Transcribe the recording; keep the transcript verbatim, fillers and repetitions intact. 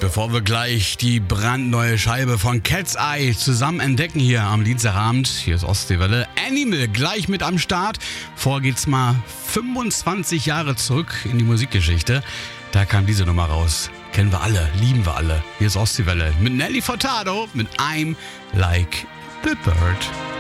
Bevor wir gleich die brandneue Scheibe von Cat's Eye zusammen entdecken hier am Dienstagabend, hier ist Ostseewelle, Animal gleich mit am Start. Vor geht's mal fünfundzwanzig Jahre zurück in die Musikgeschichte. Da kam diese Nummer raus. Kennen wir alle, lieben wir alle. Hier ist Ostseewelle mit Nelly Furtado mit I'm Like the Bird.